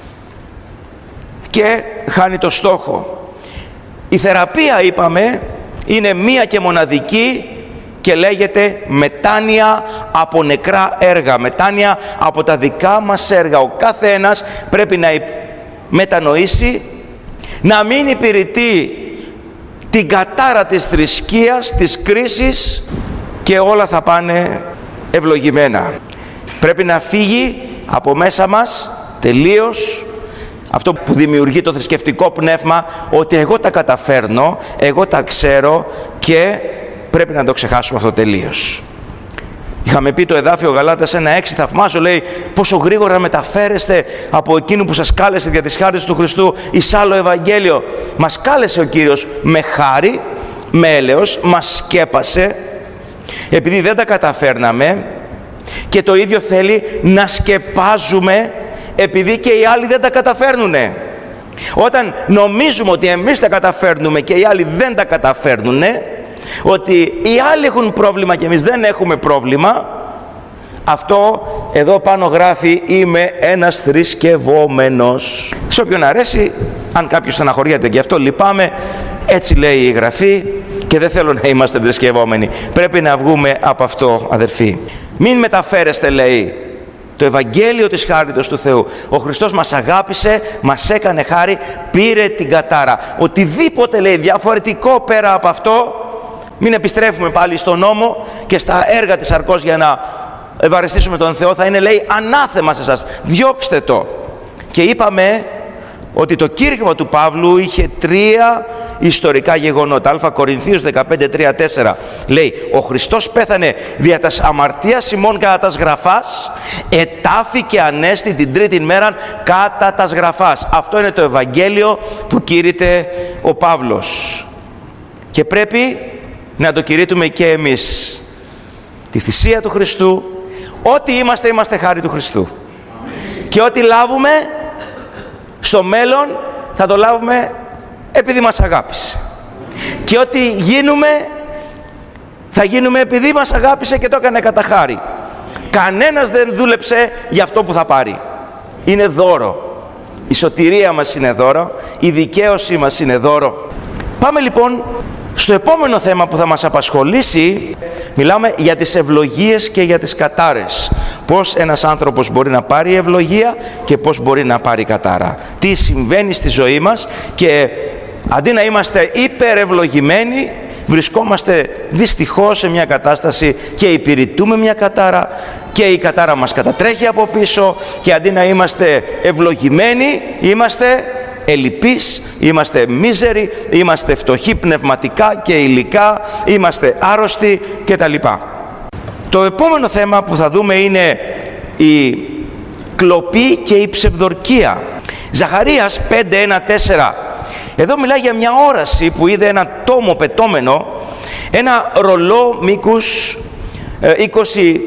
και χάνει το στόχο. Η θεραπεία, είπαμε, είναι μία και μοναδική, και λέγεται μετάνοια από νεκρά έργα, μετάνοια από τα δικά μας έργα. Ο κάθε ένας πρέπει να μετανοήσει, να μην υπηρετεί την κατάρα της θρησκείας, της κρίσης, και όλα θα πάνε ευλογημένα. Πρέπει να φύγει από μέσα μας τελείως αυτό που δημιουργεί το θρησκευτικό πνεύμα, ότι εγώ τα καταφέρνω, εγώ τα ξέρω, και πρέπει να το ξεχάσουμε αυτό τελείως. Είχαμε πει το εδάφιο Γαλάτας ένα έξι, θαυμάζω, λέει, πόσο γρήγορα μεταφέρεστε από εκείνου που σας κάλεσε για τις χάριτες του Χριστού εις άλλο Ευαγγέλιο. Μας κάλεσε ο Κύριος με χάρη, με έλεος, μας σκέπασε, επειδή δεν τα καταφέρναμε, και το ίδιο θέλει να σκεπάζουμε επειδή και οι άλλοι δεν τα καταφέρνουνε. Όταν νομίζουμε ότι εμείς τα καταφέρνουμε και οι άλλοι δεν τα καταφέρνουνε, ότι οι άλλοι έχουν πρόβλημα και εμείς δεν έχουμε πρόβλημα, αυτό εδώ πάνω γράφει είμαι ένας θρησκευόμενος. Σε όποιον αρέσει, αν κάποιος στεναχωριέται και αυτό, λυπάμαι, έτσι λέει η Γραφή και δεν θέλω να είμαστε θρησκευόμενοι. Πρέπει να βγούμε από αυτό, αδερφοί. Μην μεταφέρεστε, λέει, το Ευαγγέλιο της χάριτος του Θεού. Ο Χριστός μας αγάπησε, μας έκανε χάρη, πήρε την κατάρα. Οτιδήποτε, λέει, διαφορετικό πέρα από αυτό, μην επιστρέφουμε πάλι στον νόμο και στα έργα της σαρκός για να ευαρεστήσουμε τον Θεό, θα είναι, λέει, ανάθεμα σε εσάς. Διώξτε το. Και είπαμε ότι το κήρυγμα του Παύλου είχε τρία ιστορικά γεγονότα. Α Κορινθίους δεκαπέντε τρία τέσσερα λέει, ο Χριστός πέθανε δια τας αμαρτίας ημών κατά τας γραφάς, ετάφη και ανέστη την τρίτη μέρα κατά τας γραφάς. Αυτό είναι το Ευαγγέλιο που κήρυται ο Παύλος. Και πρέπει να το κηρύττουμε και εμείς. Τη θυσία του Χριστού, ό,τι είμαστε, είμαστε χάρη του Χριστού. Και ό,τι λάβουμε στο μέλλον θα το λάβουμε επειδή μας αγάπησε. Και ό,τι γίνουμε θα γίνουμε επειδή μας αγάπησε και το έκανε κατά χάρη. Κανένας δεν δούλεψε για αυτό που θα πάρει. Είναι δώρο. Η σωτηρία μας είναι δώρο. Η δικαίωσή μας είναι δώρο. Πάμε λοιπόν στο επόμενο θέμα που θα μας απασχολήσει. Μιλάμε για τις ευλογίες και για τις κατάρες. Πώς ένας άνθρωπος μπορεί να πάρει ευλογία και πώς μπορεί να πάρει κατάρα. Τι συμβαίνει στη ζωή μας, και αντί να είμαστε υπερευλογημένοι, βρισκόμαστε δυστυχώς σε μια κατάσταση και υπηρετούμε μια κατάρα και η κατάρα μας κατατρέχει από πίσω, και αντί να είμαστε ευλογημένοι, είμαστε ελλειπείς, είμαστε μίζεροι, είμαστε φτωχοί πνευματικά και υλικά, είμαστε άρρωστοι κτλ. Το επόμενο θέμα που θα δούμε είναι η κλοπή και η ψευδορκία. Ζαχαρίας πέντε ένα τέσσερα. Εδώ μιλάει για μια όραση που είδε ένα τόμο πετώμενο, ένα ρολό μήκους είκοσι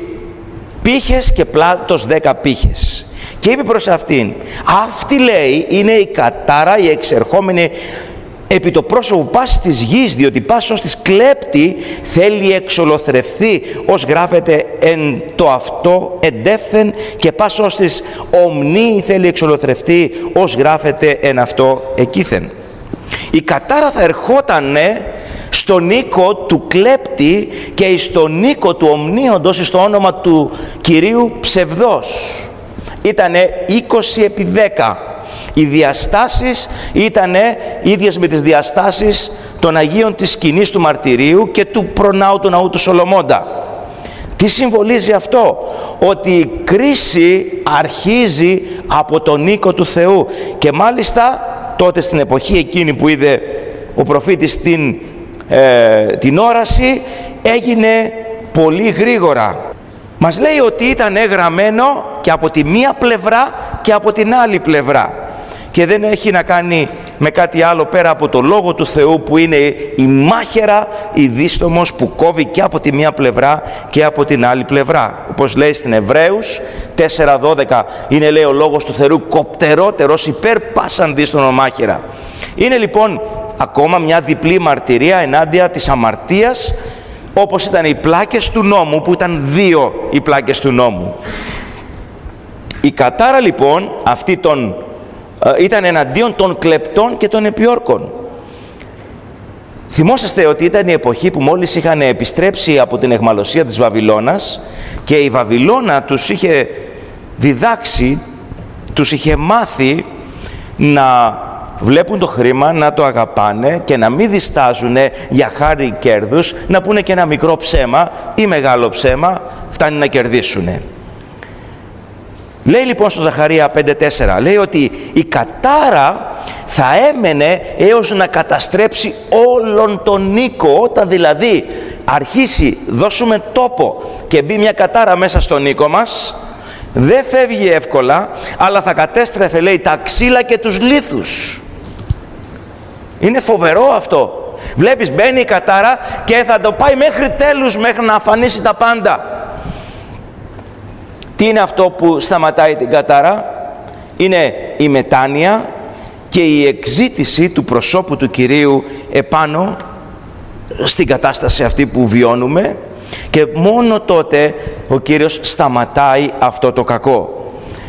πύχες και πλάτος δέκα πύχες. Και είπε προς αυτήν, αυτή, λέει, είναι η κατάρα, η εξερχόμενη επί το πρόσωπο πάσης της γης, διότι πάσης ως της κλέπτη θέλει εξολοθρευθεί, ως γράφεται εν το αυτό εντεύθεν, και πάσης ως της ομνή θέλει εξολοθρευθεί, ως γράφεται εν αυτό εκείθεν. Η κατάρα θα ερχότανε στον οίκο του κλέπτη και στον οίκο του ομνίοντος στο όνομα του Κυρίου ψευδός. Ήτανε είκοσι επί δέκα. Οι διαστάσεις ήτανε ίδιες με τις διαστάσεις των Αγίων της σκηνής του μαρτυρίου και του προνάου του ναού του Σολομώντα. Τι συμβολίζει αυτό? Ότι η κρίση αρχίζει από τον οίκο του Θεού, και μάλιστα τότε στην εποχή εκείνη που είδε ο προφήτης την, ε, την όραση, έγινε πολύ γρήγορα. Μας λέει ότι ήταν γραμμένο και από τη μία πλευρά και από την άλλη πλευρά, και δεν έχει να κάνει με κάτι άλλο πέρα από το Λόγο του Θεού, που είναι η μάχαιρα, η δίστομος που κόβει και από τη μία πλευρά και από την άλλη πλευρά. Όπως λέει στην Εβραίους τέσσερα δώδεκα, είναι, λέει, ο Λόγος του Θεού κοπτερότερος υπέρ πάσαν δίστομο μάχαιρα. Είναι λοιπόν ακόμα μια διπλή μαρτυρία ενάντια της αμαρτίας, όπως ήταν οι πλάκες του νόμου, που ήταν δύο οι πλάκες του νόμου. Η κατάρα λοιπόν αυτή των, ε, ήταν εναντίον των κλεπτών και των επιόρκων. Θυμόσαστε ότι ήταν η εποχή που μόλις είχαν επιστρέψει από την αιχμαλωσία της Βαβυλώνας και η Βαβυλώνα τους είχε διδάξει, τους είχε μάθει να βλέπουν το χρήμα, να το αγαπάνε και να μην διστάζουν για χάρη κέρδους, να πούνε και ένα μικρό ψέμα ή μεγάλο ψέμα, φτάνει να κερδίσουν. Λέει λοιπόν στο Ζαχαρία πέντε τέσσερα, λέει ότι η κατάρα θα έμενε έως να καταστρέψει όλον τον οίκο. Όταν δηλαδή αρχίσει, δώσουμε τόπο και μπει μια κατάρα μέσα στον οίκο μας, δεν φεύγει εύκολα, αλλά θα κατέστρεφε, λέει, τα ξύλα και τους λίθους. Είναι φοβερό αυτό. Βλέπεις, μπαίνει η κατάρα και θα το πάει μέχρι τέλους, μέχρι να αφανίσει τα πάντα. Τι είναι αυτό που σταματάει την κατάρα? Είναι η μετάνοια και η εκζήτηση του προσώπου του Κυρίου επάνω στην κατάσταση αυτή που βιώνουμε, και μόνο τότε ο Κύριος σταματάει αυτό το κακό.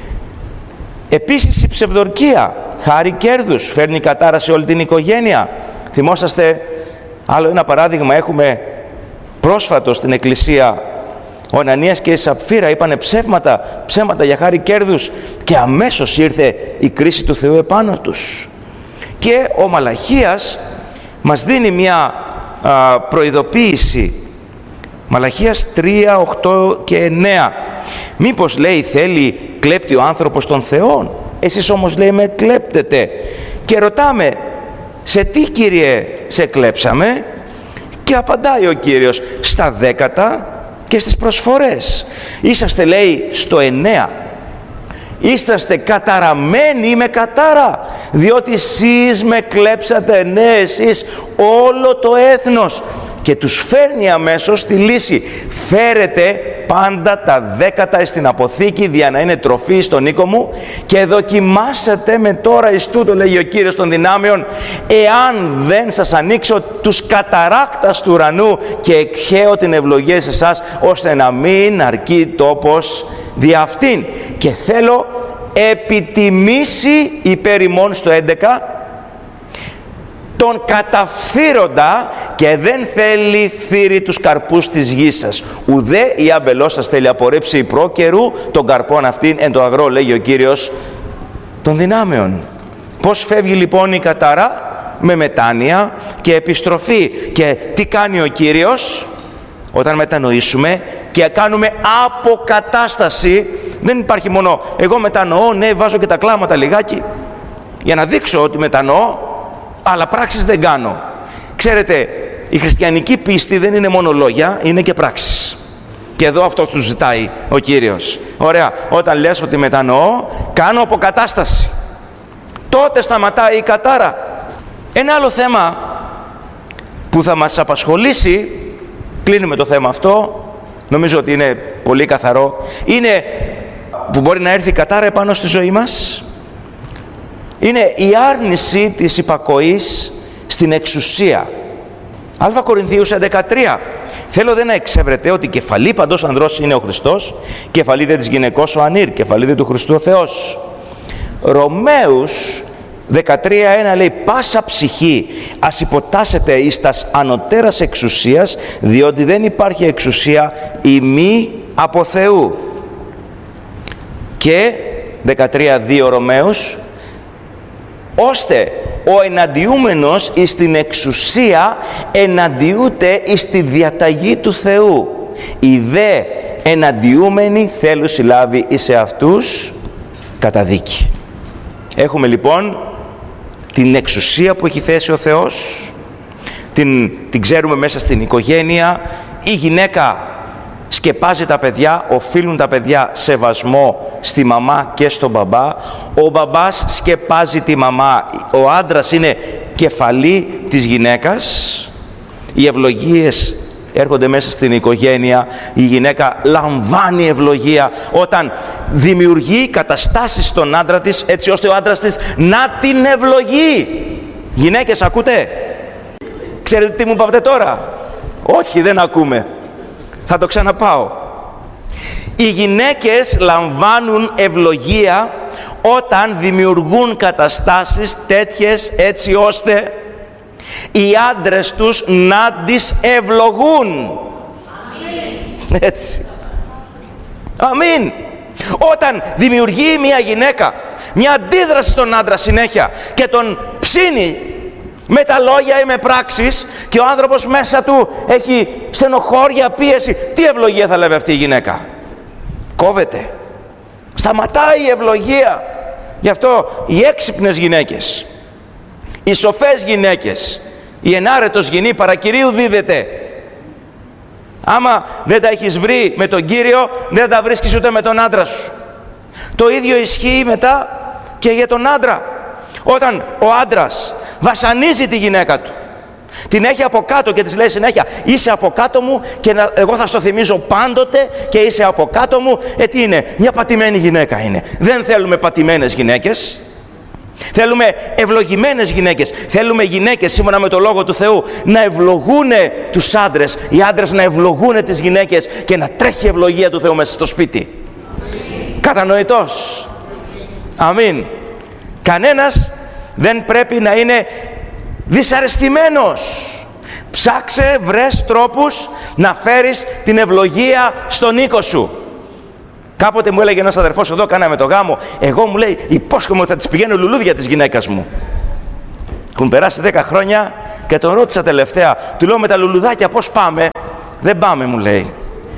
Επίσης η ψευδορκία, χάρη κέρδους, φέρνει κατάρα σε όλη την οικογένεια. Θυμόσαστε άλλο ένα παράδειγμα, έχουμε πρόσφατο στην εκκλησία. Ο Ανανίας και η Σαπφύρα είπανε ψέματα, ψέματα για χάρη κέρδους και αμέσως ήρθε η κρίση του Θεού επάνω τους. Και ο Μαλαχίας μας δίνει μια α, προειδοποίηση. Μαλαχίας τρία, οκτώ και εννέα. Μήπως, λέει, θέλει κλέπτει ο άνθρωπος των Θεών? Εσείς όμως, λέει, με κλέπτετε. Και ρωτάμε, σε τι, Κύριε, σε κλέψαμε? Και απαντάει ο Κύριος, στα δέκατα και στις προσφορές. Είσαστε, λέει, στο εννέα. Είσαστε καταραμένοι με κατάρα, διότι εσείς με κλέψατε, ναι, εσείς, όλο το έθνος. Και τους φέρνει αμέσως τη λύση. Φέρετε πάντα τα δέκατα στην αποθήκη, δια να είναι τροφή στον οίκο μου, και δοκιμάσατε με τώρα εις τούτο, λέγει ο Κύριος των δυνάμεων, εάν δεν σας ανοίξω τους καταράκτας του ουρανού και εκχέω την ευλογία σε εσάς, ώστε να μην αρκεί τόπος δια αυτήν. Και θέλω επιτιμήσει υπέρ ημών στο έντεκα τον καταφθύροντα, και δεν θέλει φθύρει τους καρπούς της γης σας. Ουδέ η άμπελός σας θέλει απορρίψει προ καιρού τον καρπόν αυτήν εν το αγρό, λέγει ο Κύριος των δυνάμεων. Πώς φεύγει λοιπόν η κατάρα? Με μετάνοια και επιστροφή. Και τι κάνει ο Κύριος? Όταν μετανοήσουμε και κάνουμε αποκατάσταση, δεν υπάρχει μόνο εγώ μετανοώ, ναι, βάζω και τα κλάματα λιγάκι για να δείξω ότι μετανοώ, αλλά πράξεις δεν κάνω. Ξέρετε, η χριστιανική πίστη δεν είναι μόνο λόγια, είναι και πράξεις. Και εδώ αυτό του ζητάει ο Κύριος. Ωραία, όταν λες ότι μετανοώ, κάνω αποκατάσταση, τότε σταματάει η κατάρα. Ένα άλλο θέμα που θα μας απασχολήσει, κλείνουμε το θέμα αυτό, νομίζω ότι είναι πολύ καθαρό, είναι που μπορεί να έρθει η κατάρα επάνω στη ζωή μας, είναι η άρνηση της υπακοής στην εξουσία. Α Κορινθίους έντεκα τρία. Θέλω δε να εξεύρετε ότι κεφαλή παντός ανδρός είναι ο Χριστός, κεφαλή δε της γυναικός ο ανήρ, κεφαλή δε του Χριστού ο Θεός. Ρωμαίους δεκατρία ένα λέει, πάσα ψυχή ας υποτάσσεται εις τας ανωτέρας εξουσίας, διότι δεν υπάρχει εξουσία ημί από Θεού. Και δεκατρία δύο Ρωμαίους, ώστε ο εναντιούμενος εις την εξουσία εναντιούται εις τη διαταγή του Θεού. Οι δε εναντιούμενοι θέλουν συλλάβει εις εαυτούς καταδίκη. Έχουμε λοιπόν την εξουσία που έχει θέσει ο Θεός, την, την ξέρουμε μέσα στην οικογένεια. Η γυναίκα σκεπάζει τα παιδιά, οφείλουν τα παιδιά σεβασμό στη μαμά και στον μπαμπά. Ο μπαμπάς σκεπάζει τη μαμά, ο άντρας είναι κεφαλή της γυναίκας. Οι ευλογίες έρχονται μέσα στην οικογένεια, η γυναίκα λαμβάνει ευλογία όταν δημιουργεί καταστάσεις στον άντρα της, έτσι ώστε ο άντρας της να την ευλογεί. Γυναίκες, ακούτε? Ξέρετε τι μου είπατε τώρα? Όχι, δεν ακούμε. Θα το ξαναπάω. Οι γυναίκες λαμβάνουν ευλογία όταν δημιουργούν καταστάσεις τέτοιες έτσι ώστε οι άντρες τους να τις ευλογούν. Αμήν. Έτσι. Αμήν. Όταν δημιουργεί μια γυναίκα μια αντίδραση στον άντρα συνέχεια και τον ψήνει με τα λόγια ή με πράξεις και ο άνθρωπος μέσα του έχει στενοχώρια, πίεση, τι ευλογία θα λέει αυτή η γυναίκα? Κόβεται. Σταματάει η ευλογία. Γι' αυτό οι έξυπνες γυναίκες, οι σοφές γυναίκες, η ενάρετος γυνή παρακυρίου δίδεται. Άμα δεν τα έχεις βρει με τον Κύριο, δεν τα βρίσκεις ούτε με τον άντρα σου. Το ίδιο ισχύει μετά και για τον άντρα. Όταν ο άντρας βασανίζει τη γυναίκα του, την έχει από κάτω και της λέει συνέχεια είσαι από κάτω μου και να, εγώ θα στο θυμίζω πάντοτε και είσαι από κάτω μου, ε τι είναι? Μια πατημένη γυναίκα είναι. Δεν θέλουμε πατημένες γυναίκες. Θέλουμε ευλογημένες γυναίκες. Θέλουμε γυναίκες σύμφωνα με το Λόγο του Θεού να ευλογούν τους άντρες, οι άντρες να ευλογούν τις γυναίκες και να τρέχει η ευλογία του Θεού μέσα στο σπίτι. Αμήν. Κατανοητός? Αμήν. Κανένας δεν πρέπει να είναι δυσαρεστημένος. Ψάξε, βρες τρόπους να φέρεις την ευλογία στον οίκο σου. Κάποτε μου έλεγε ένας αδερφός εδώ, κάναμε το γάμο, εγώ μου λέει υπόσχομαι ότι θα τις πηγαίνω λουλούδια της γυναίκας μου. Έχουν περάσει δέκα χρόνια και τον ρώτησα τελευταία, του λέω με τα λουλουδάκια πώς πάμε? Δεν πάμε, μου λέει.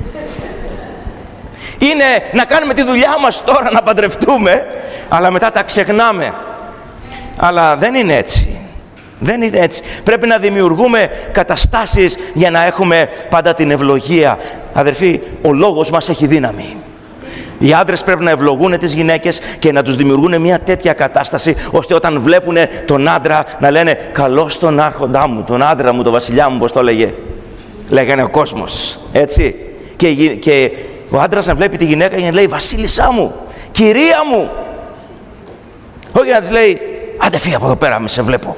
Είναι να κάνουμε τη δουλειά μας τώρα, να παντρευτούμε, αλλά μετά τα ξεχνάμε. Αλλά δεν είναι έτσι. Δεν είναι έτσι. Πρέπει να δημιουργούμε καταστάσεις για να έχουμε πάντα την ευλογία. Αδερφοί, ο λόγος μας έχει δύναμη. Οι άντρες πρέπει να ευλογούν τις γυναίκες και να τους δημιουργούν μια τέτοια κατάσταση ώστε όταν βλέπουν τον άντρα να λένε καλώς τον άρχοντά μου, τον άντρα μου, τον βασιλιά μου, πως το λέγε. Λέγανε ο κόσμος. Έτσι. Και, και ο άντρας να βλέπει τη γυναίκα και να λέει βασίλισσά μου, κυρία μου. Όχι να της λέει άντε φύγε από εδώ πέρα, μη σε βλέπω.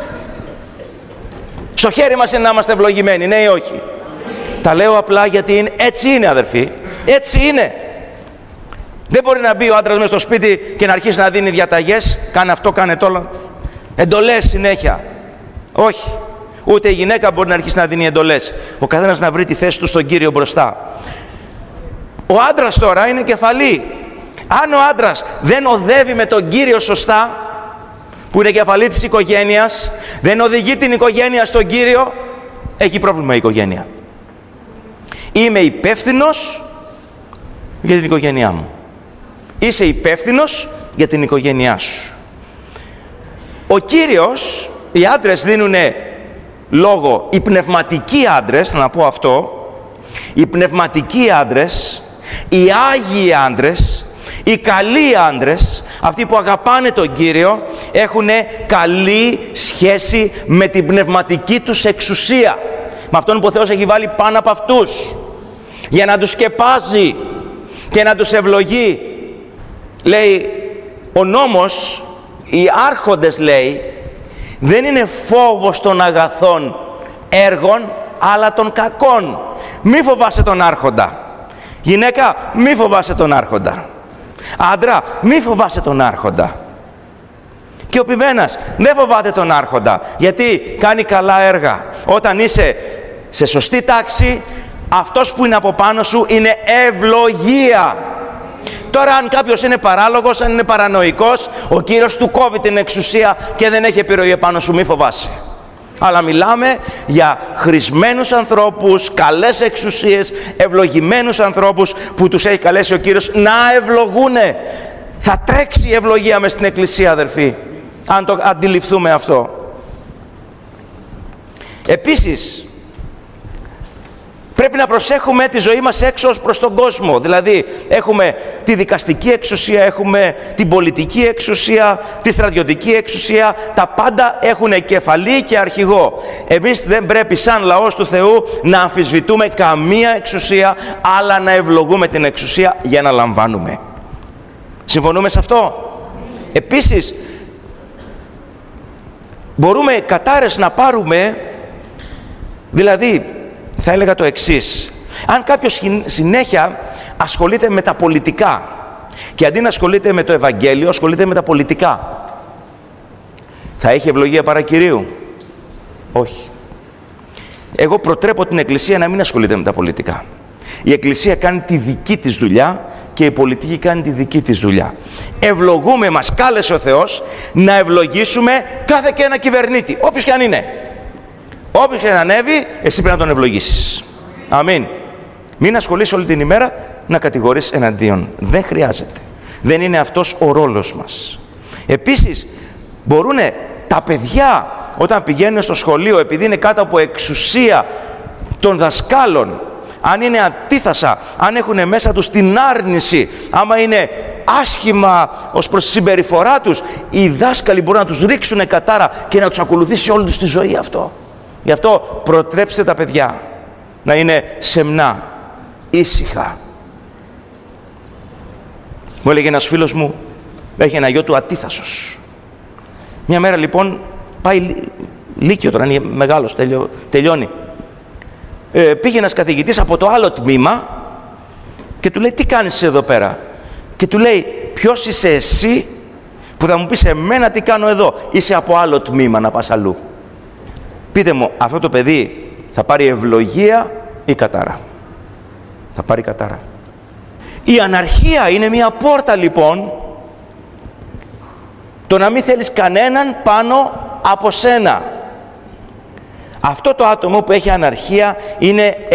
Στο χέρι μας είναι να είμαστε ευλογημένοι, ναι ή όχι? Τα λέω απλά γιατί είναι, έτσι είναι, αδερφοί. Έτσι είναι. Δεν μπορεί να μπει ο άντρας μέσα στο σπίτι και να αρχίσει να δίνει διαταγές. Κάνε αυτό, κάνε το άλλο. Εντολές συνέχεια. Όχι. Ούτε η γυναίκα μπορεί να αρχίσει να δίνει εντολές. Ο καθένας να βρει τη θέση του στον Κύριο μπροστά. Ο άντρας τώρα είναι κεφαλή. Αν ο άντρας δεν οδεύει με τον Κύριο σωστά, που είναι κεφαλή της οικογένειας, δεν οδηγεί την οικογένεια στον Κύριο, έχει πρόβλημα η οικογένεια. Είμαι υπεύθυνος για την οικογένειά μου. Είσαι υπεύθυνος για την οικογένειά σου. Ο Κύριος, οι άντρες δίνουν λόγο, οι πνευματικοί άντρες, να πω αυτό, οι πνευματικοί άντρες, οι άγιοι άντρες, οι καλοί άντρες, αυτοί που αγαπάνε τον Κύριο, έχουν καλή σχέση με την πνευματική τους εξουσία, με αυτόν που ο Θεός έχει βάλει πάνω από αυτούς, για να τους σκεπάζει και να τους ευλογεί. Λέει ο νόμος, οι άρχοντες, λέει, δεν είναι φόβος των αγαθών έργων, αλλά των κακών. Μη φοβάσαι τον άρχοντα. Γυναίκα, μη φοβάσαι τον άρχοντα. Άντρα, μη φοβάσαι τον άρχοντα. Και ο ποιμένας δεν φοβάται τον άρχοντα, γιατί κάνει καλά έργα. Όταν είσαι σε σωστή τάξη, αυτός που είναι από πάνω σου είναι ευλογία. Τώρα αν κάποιος είναι παράλογος, αν είναι παρανοϊκός, ο Κύριος του κόβει την εξουσία και δεν έχει επιρροή επάνω σου, μη φοβάσαι. Αλλά μιλάμε για χρησμένους ανθρώπους, καλές εξουσίες, ευλογημένους ανθρώπους που τους έχει καλέσει ο Κύριος να ευλογούνε. Θα τρέξει η ευλογία μες στην εκκλησία, αδερφοί, αν το αντιληφθούμε αυτό. Επίσης, πρέπει να προσέχουμε τη ζωή μας έξω ως προς τον κόσμο. Δηλαδή, έχουμε τη δικαστική εξουσία, έχουμε την πολιτική εξουσία, τη στρατιωτική εξουσία. Τα πάντα έχουν κεφαλή και αρχηγό. Εμείς δεν πρέπει σαν λαός του Θεού να αμφισβητούμε καμία εξουσία, αλλά να ευλογούμε την εξουσία για να λαμβάνουμε. Συμφωνούμε σε αυτό? Επίσης, μπορούμε κατάρρες να πάρουμε, δηλαδή, θα έλεγα το εξής. Αν κάποιος συνέχεια ασχολείται με τα πολιτικά και αντί να ασχολείται με το Ευαγγέλιο, ασχολείται με τα πολιτικά, θα έχει ευλογία παρακυρίου? Όχι. Εγώ προτρέπω την Εκκλησία να μην ασχολείται με τα πολιτικά. Η Εκκλησία κάνει τη δική της δουλειά και η πολιτική κάνει τη δική της δουλειά. Ευλογούμε, μας κάλεσε ο Θεός να ευλογήσουμε κάθε και ένα κυβερνήτη, όποιος και αν είναι. Όποιος και αν ανέβει, εσύ πρέπει να τον ευλογήσεις. Αμήν. Μην ασχολείσαι όλη την ημέρα να κατηγορείς εναντίον. Δεν χρειάζεται. Δεν είναι αυτός ο ρόλος μας. Επίσης, μπορούν τα παιδιά όταν πηγαίνουν στο σχολείο, επειδή είναι κάτω από εξουσία των δασκάλων, αν είναι αντίθασα, αν έχουν μέσα τους την άρνηση, άμα είναι άσχημα ως προς τη συμπεριφορά τους, οι δάσκαλοι μπορούν να τους ρίξουν κατάρα και να τους ακολουθήσει όλη τους τη ζωή αυτό. Γι' αυτό προτρέψτε τα παιδιά να είναι σεμνά, ήσυχα. Μου έλεγε ένας φίλος μου, έχει ένα γιο του ατίθασος. Μια μέρα λοιπόν πάει λύκειο, τώρα είναι μεγάλος, τελειώ, τελειώνει. Ε, πήγε ένας καθηγητής από το άλλο τμήμα και του λέει, τι κάνεις εδώ πέρα? Και του λέει, ποιος είσαι εσύ που θα μου πεις εμένα τι κάνω εδώ? Είσαι από άλλο τμήμα, να πας αλλού. Πείτε μου, αυτό το παιδί θα πάρει ευλογία ή κατάρα? Θα πάρει κατάρα. Η αναρχία είναι μια πόρτα λοιπόν, το να μην θέλεις κανέναν πάνω από σένα. Αυτό το άτομο που έχει αναρχία είναι